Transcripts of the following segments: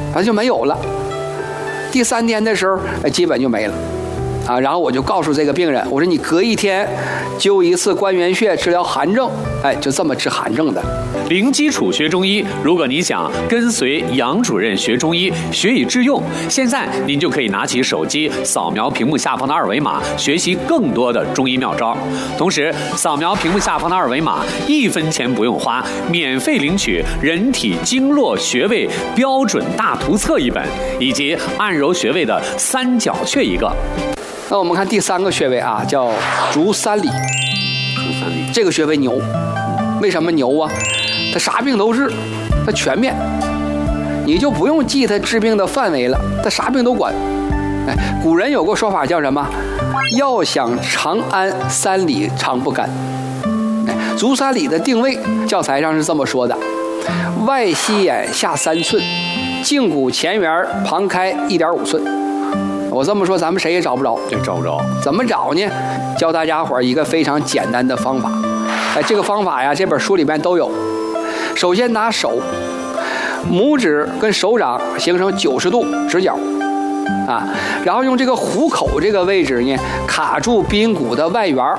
就没有了。第3天的时候，基本就没了。然后我就告诉这个病人，我说你隔1天灸一次关元穴治疗寒症，就这么治寒症的。 零基础学中医，如果你想跟随杨主任学中医，学以致用，现在您就可以拿起手机扫描屏幕下方的2维码，学习更多的中医妙招。同时，扫描屏幕下方的2维码，1分钱不用花，免费领取人体经络穴位标准大图册1本，以及按揉穴位的3角穴1个。 那我们看第3个穴位叫足三里。 足三里这个穴位牛，为什么牛啊？它啥病都治，它全面，你就不用记它治病的范围了，它啥病都管。古人有个说法叫什么？要想长安，3里长不干。足三里的定位，教材上是这么说的：外膝眼下3寸，胫骨前缘旁开1.5寸。我这么说，咱们谁也找不着。 这找不着， 怎么找呢？教大家伙一个非常简单的方法。这个方法呀，这本书里面都有。首先拿手，拇指跟手掌形成90度直角，然后用这个虎口这个位置呢，卡住髌骨的外缘，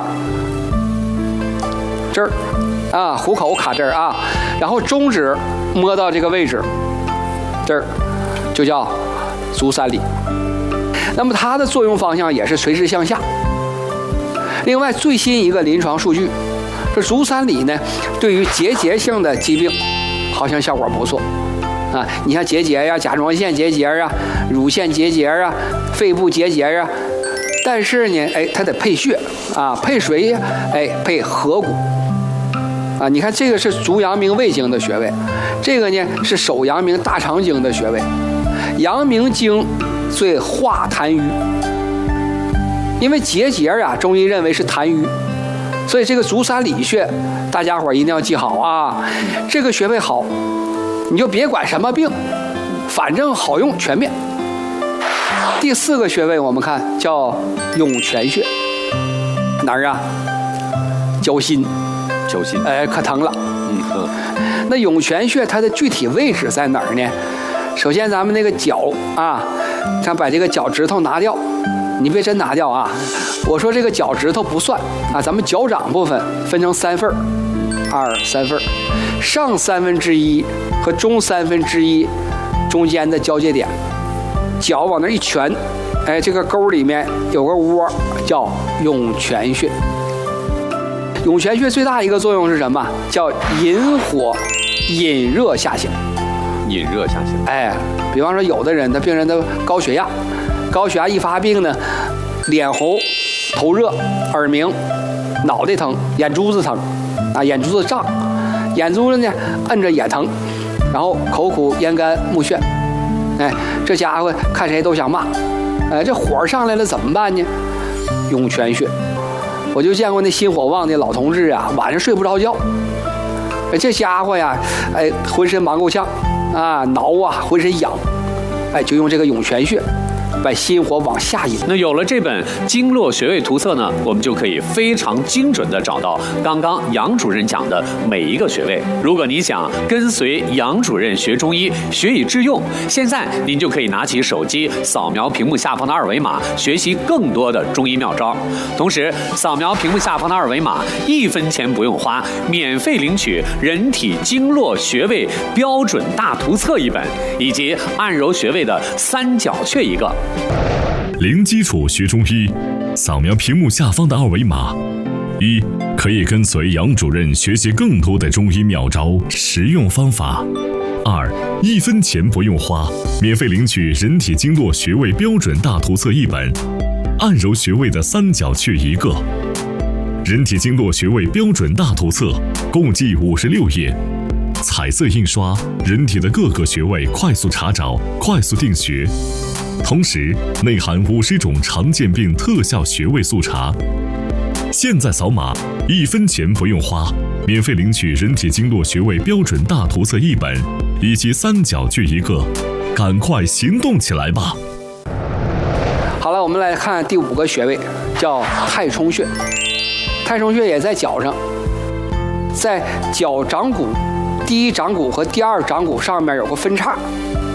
这儿，虎口卡这儿然后中指摸到这个位置，这儿就叫足三里。那么它的作用方向也是垂直向下。另外，最新一个临床数据，这足三里呢，对于结节性的疾病，好像效果不错你像结节呀、甲状腺结节啊、乳腺结节啊、肺部结节啊，但是呢，它得配穴配谁呀？配合谷你看这个是足阳明胃经的穴位，这个呢是手阳明大肠经的穴位。阳明经最化痰瘀，因为结节中医认为是痰瘀，所以这个足三里穴大家伙一定要记好这个穴位好，你就别管什么病，反正好用全面。第4个穴位我们看叫涌泉穴，哪儿脚心，可疼了。那涌泉穴它的具体位置在哪儿呢？首先咱们那个脚看把这个脚趾头拿掉，你别真拿掉我说这个脚趾头不算咱们脚掌部分分成3份，2、3份，上1/3和中1/3中间的交界点，脚往那一拳，这个沟里面有个窝叫涌泉穴。涌泉穴最大一个作用是什么？叫引火引热下行。 引热下行。 比方说有的人，病人的高血压一发病呢，脸红、头热、耳鸣、脑袋疼、眼珠子疼眼珠子胀，眼珠子呢摁着也疼，然后口苦咽干目眩，这家伙看谁都想骂，这火上来了怎么办呢？涌泉穴。我就见过那心火旺的老同志晚上睡不着觉，这家伙浑身忙够呛挠浑身痒，就用这个涌泉穴把心火往下引。 那有了这本经络穴位图册呢，我们就可以非常精准地找到刚刚杨主任讲的每一个穴位。如果你想跟随杨主任学中医，学以致用，现在您就可以拿起手机扫描屏幕下方的2维码，学习更多的中医妙招。同时，扫描屏幕下方的2维码，1分钱不用花，免费领取人体经络穴位标准大图册1本，以及按揉穴位的3角穴1个。 零基础学中医，扫描屏幕下方的2维码，1可以跟随杨主任学习更多的中医妙招、实用方法；2 1分钱不用花，免费领取人体经络穴位标准大图册1本，按揉穴位的3角穴1个。人体经络穴位标准大图册共计56页，彩色印刷，人体的各个穴位快速查找、快速定穴。同时内含50种常见病特效穴位速查。现在扫码，1分钱不用花，免费领取人体经络穴位标准大图册1本，以及3角穴1个，赶快行动起来吧！ 好了，我们来看第5个穴位，叫太冲穴。太冲穴也在脚上，在脚掌骨第1掌骨和第2掌骨上面有个分叉，